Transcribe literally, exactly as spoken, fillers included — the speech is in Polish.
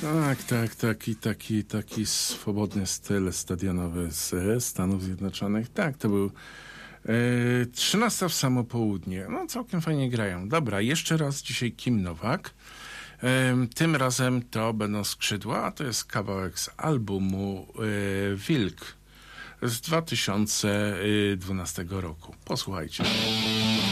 Tak, tak, taki, taki, taki swobodny styl stadionowy z Stanów Zjednoczonych. Tak, to był e, trzynasta w samo południe. No, całkiem fajnie grają. Dobra, jeszcze raz dzisiaj Kim Nowak. E, tym razem to będą skrzydła, a to jest kawałek z albumu e, Wilk z dwa tysiące dwunastego roku. Posłuchajcie.